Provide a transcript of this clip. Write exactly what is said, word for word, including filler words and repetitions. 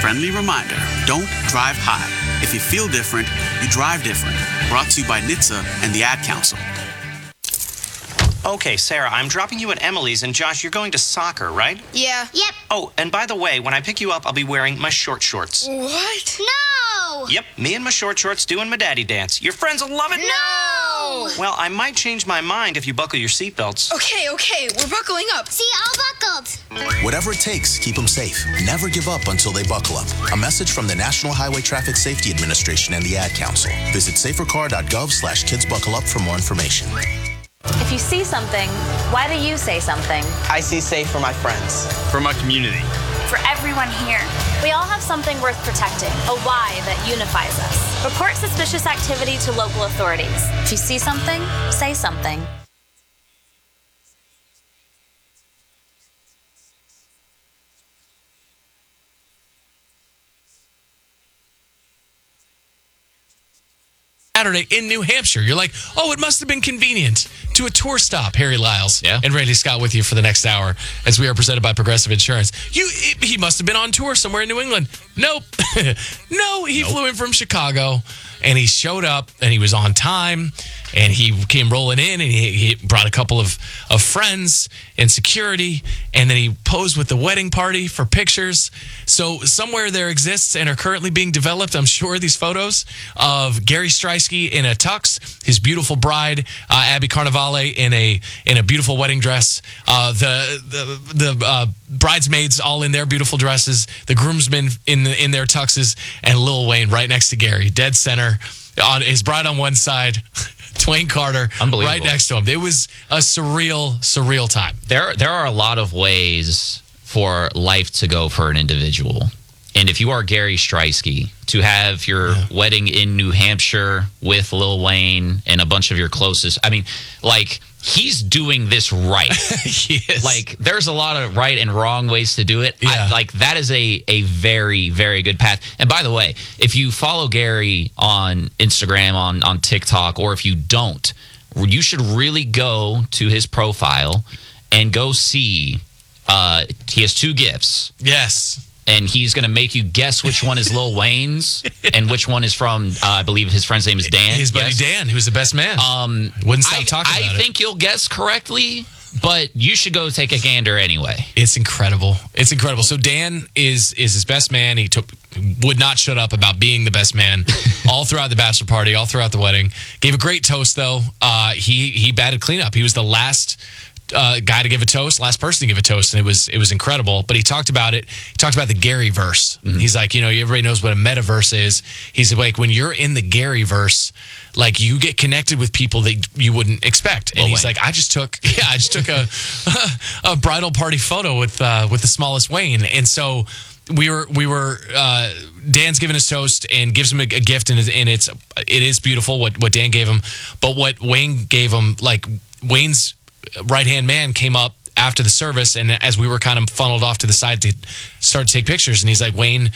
friendly reminder, don't drive high. If you feel different, you drive different. Brought to you by N H T S A and the Ad Council. Okay, Sarah, I'm dropping you at Emily's, and Josh, you're going to soccer, right? Yeah. Yep. Oh, and by the way, when I pick you up, I'll be wearing my short shorts. What? No! Yep, me and my short shorts doing my daddy dance. Your friends will love it. No! Well, I might change my mind if you buckle your seatbelts. Okay, okay, we're buckling up. See, all buckled. Whatever it takes, keep them safe. Never give up until they buckle up. A message from the National Highway Traffic Safety Administration and the Ad Council. Visit safercar.gov slash kids buckle up for more information. If you see something, why do you say something? I see safe for my friends. For my community. For everyone here. We all have something worth protecting, a why that unifies us. Report suspicious activity to local authorities. If you see something, say something. Saturday in New Hampshire. You're like, oh, it must have been convenient to a tour stop. Harry Lyles yeah. and Randy Scott with you for the next hour as we are presented by Progressive Insurance. You, he must have been on tour somewhere in New England. Nope. no, he nope. flew in from Chicago and he showed up and he was on time and he came rolling in and he, he brought a couple of, of friends and security and then he posed with the wedding party for pictures. So somewhere there exists and are currently being developed, I'm sure, these photos of Gary Streisky in a tux, his beautiful bride, uh, Abby Carnevale, in a in a beautiful wedding dress, uh, the the, the uh, bridesmaids all in their beautiful dresses, the groomsmen in the, in their tuxes, and Lil Wayne right next to Gary, dead center, on his bride on one side, Dwayne Carter right next to him. It was a surreal, surreal time. There, there are a lot of ways for life to go for an individual. And if you are Gary Streisky, to have your yeah. wedding in New Hampshire with Lil Wayne and a bunch of your closest, I mean, like, he's doing this right. Yes. Like, there's a lot of right and wrong ways to do it. Yeah. I, like, that is a, a very, very good path. And by the way, if you follow Gary on Instagram, on, on TikTok, or if you don't, you should really go to his profile and go see. Uh, he has two gifts. Yes. And he's going to make you guess which one is Lil Wayne's and which one is from, uh, I believe his friend's name is Dan. His buddy yes. Dan, who's the best man. Um, Wouldn't stop I, talking I about it. I think you'll guess correctly, but you should go take a gander anyway. It's incredible. It's incredible. So Dan is is his best man. He took would not shut up about being the best man all throughout the bachelor party, all throughout the wedding. Gave a great toast, though. Uh, he, he batted cleanup. He was the last... Uh, guy to give a toast, last person to give a toast, and it was it was incredible. But he talked about it. He talked about the Gary verse. Mm-hmm. He's like, you know, everybody knows what a metaverse is. He's like, when you're in the Gary verse, like you get connected with people that you wouldn't expect. And well, he's Wayne. like, I just took, yeah, I just took a a bridal party photo with uh, with the smallest Wayne, and so. We were, we were. Uh, Dan's giving his toast and gives him a, a gift, and, and it's, it is beautiful what what Dan gave him. But what Wayne gave him, like Wayne's right-hand man came up after the service, and as we were kind of funneled off to the side to start to take pictures, and he's like, Wayne